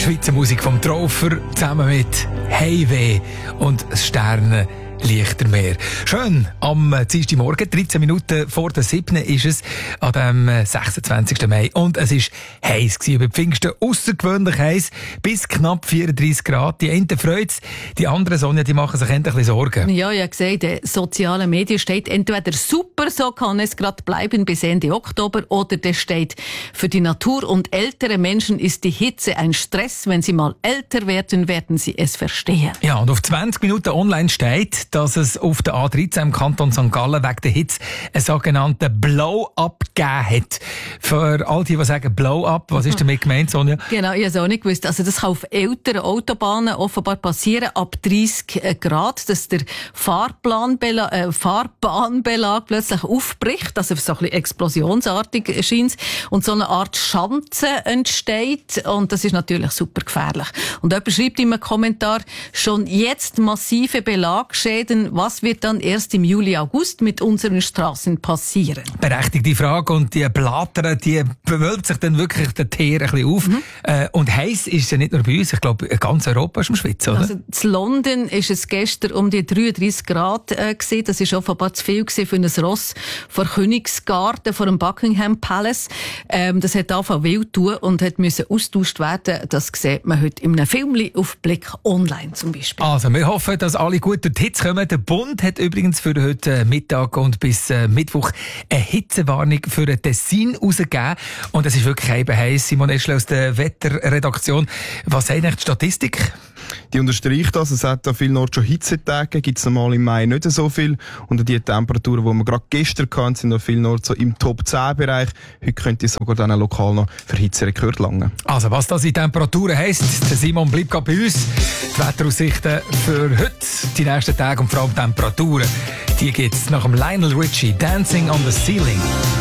Schweizer Musik vom Trofer zusammen mit Heimweh und das Sterne Lichtermeer. Schön, am Dienstagmorgen, 13 Minuten vor der 7. ist es, an dem 26. Mai. Und es war heiß gewesen, über Pfingsten außergewöhnlich heiß, bis knapp 34 Grad. Die einen freut es, die anderen, Sonja, die machen sich endlich Sorgen. Ja, ich habe gesehen, in den sozialen Medien steht entweder super, so kann es gerade bleiben bis Ende Oktober, oder der steht, für die Natur und ältere Menschen ist die Hitze ein Stress. Wenn sie mal älter werden, werden sie es verstehen. Ja, und auf 20 Minuten online steht, dass es auf der A13 im Kanton St. Gallen wegen der Hitze einen sogenannten Blow-up gegeben hat. Für all die sagen Blow-up, was ist damit gemeint, Sonja? Genau, ich habe es auch nicht gewusst. Also das kann auf älteren Autobahnen offenbar passieren, ab 30 Grad, dass der Fahrbahnbelag plötzlich aufbricht, also so ein bisschen explosionsartig scheint, und so eine Art Schanze entsteht, und das ist natürlich super gefährlich. Und jemand schreibt in einem Kommentar, schon jetzt massive Belagschäden. Was wird dann erst im Juli, August mit unseren Straßen passieren? Berechtigte Frage, und die Blattern, die bewölbt sich dann wirklich der Teer ein bisschen auf. Und heiß ist es ja nicht nur bei uns, ich glaube, ganz Europa ist am Schwitzen, oder? Also in London ist es gestern um die 33 Grad gewesen. Das ist offenbar zu viel gewesen für ein Ross vor Königsgarten, vor dem Buckingham Palace. Das hat angefangen wild zu tun und hat müssen austauscht werden. Das sieht man heute in einem Film auf Blick online zum Beispiel. Also, wir hoffen, dass alle gut durch die Hitze kommen. Der Bund hat übrigens für heute Mittag und bis Mittwoch eine Hitzewarnung für den Tessin rausgegeben. Und es ist wirklich eben heiß. Simon Eschle aus der Wetterredaktion. Was sagt eigentlich die Statistik? Die unterstreicht das. Es hat an vielen Orten schon Hitzetage, gibt es normal im Mai nicht so viel. Und die Temperaturen, die wir gerade gestern hatten, sind an vielen Orten so im Top-10-Bereich. Heute könnte es sogar dann lokal noch für Hitzerekord langen. Also, was das in Temperaturen heisst, der Simon bleibt gerade bei uns. Die Wetteraussichten für heute, die nächsten Tage und vor allem Temperaturen, die gibt's nach dem Lionel Richie, Dancing on the Ceiling.